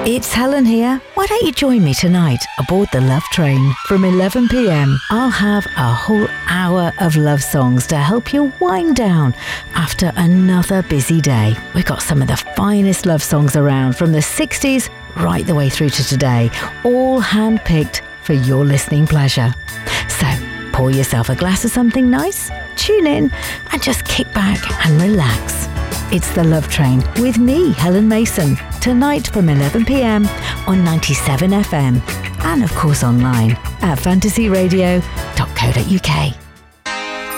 It's Helen here. Why don't you join me tonight aboard the Love Train from 11 p.m. I'll have a whole hour of love songs to help you wind down after another busy day. We've got some of the finest love songs around from the 60s right the way through to today, all hand-picked for your listening pleasure. So pour yourself a glass of something nice, tune in and just kick back and relax. It's the Love Train with me, Helen Mason, tonight from 11 p.m. on 97 FM and of course online at fantasyradio.co.uk.